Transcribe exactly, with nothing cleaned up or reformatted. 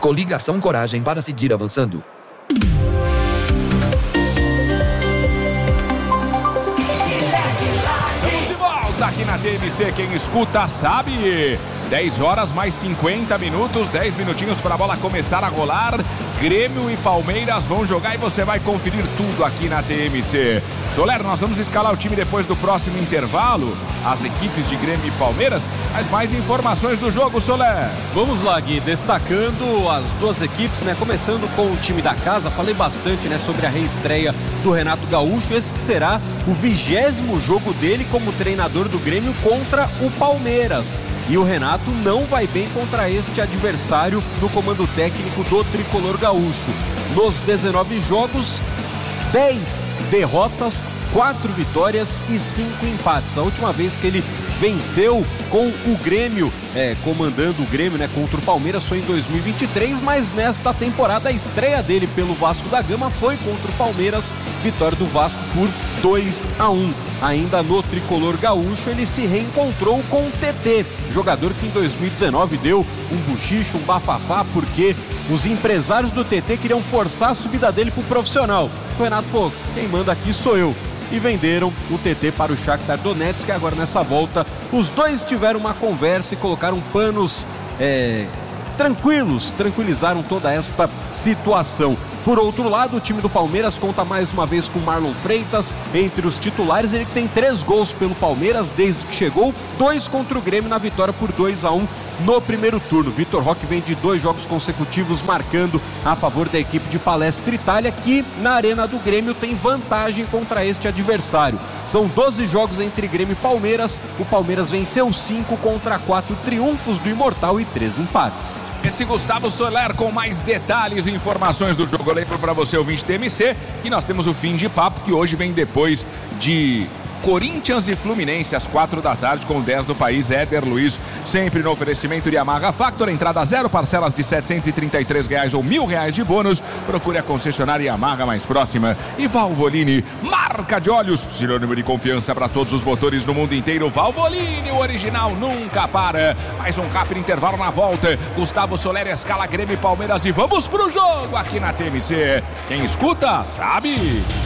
Coligação Coragem para seguir avançando. Estamos de volta aqui na T M C, quem escuta sabe. dez horas mais cinquenta minutos, dez minutinhos para a bola começar a rolar. Grêmio e Palmeiras vão jogar e você vai conferir tudo aqui na T M C. Soler, nós vamos escalar o time depois do próximo intervalo, as equipes de Grêmio e Palmeiras. Mas mais informações do jogo, Soler. Vamos lá, Gui, destacando as duas equipes, né? Começando com o time da casa, falei bastante, né, sobre a reestreia do Renato Gaúcho, esse que será o vigésimo jogo dele como treinador do Grêmio contra o Palmeiras. E o Renato não vai bem contra este adversário no comando técnico do tricolor gaúcho. Nos dezenove jogos, dez derrotas, quatro vitórias e cinco empates. A última vez que ele venceu com o Grêmio, é, comandando o Grêmio, né, contra o Palmeiras foi em dois mil e vinte e três, mas nesta temporada a estreia dele pelo Vasco da Gama foi contra o Palmeiras, vitória do Vasco por dois a um. Ainda no tricolor gaúcho, ele se reencontrou com o T T, jogador que em dois mil e dezenove deu um buchicho, um bafafá, porque os empresários do T T queriam forçar a subida dele pro profissional. O Renato falou, quem manda aqui sou eu. E venderam o T T para o Shakhtar Donetsk. Agora nessa volta os dois tiveram uma conversa e colocaram panos é, tranquilos, tranquilizaram toda esta situação. Por outro lado, o time do Palmeiras conta mais uma vez com Marlon Freitas entre os titulares. Ele tem três gols pelo Palmeiras desde que chegou, dois contra o Grêmio na vitória por dois a um no primeiro turno. Vitor Roque vem de dois jogos consecutivos marcando a favor da equipe de Palestra Itália, que na arena do Grêmio tem vantagem contra este adversário. São doze jogos entre Grêmio e Palmeiras. O Palmeiras venceu cinco contra quatro triunfos do Imortal e três empates. Esse Gustavo Soler com mais detalhes e informações do jogo. Eu lembro para você, ouvinte T M C, que nós temos o fim de papo, que hoje vem depois de Corinthians e Fluminense, às quatro da tarde, com dez do país, Éder Luiz, sempre no oferecimento de Yamaha Factor, entrada zero, parcelas de setecentos e trinta e três reais ou mil reais de bônus. Procure a concessionária Yamaha mais próxima. E Valvoline, marca de olhos, sinônimo de confiança para todos os motores no mundo inteiro. Valvoline, o original nunca para. Mais um rápido intervalo na volta. Gustavo Soler escala Grêmio e Palmeiras e vamos pro jogo aqui na T M C. Quem escuta, sabe.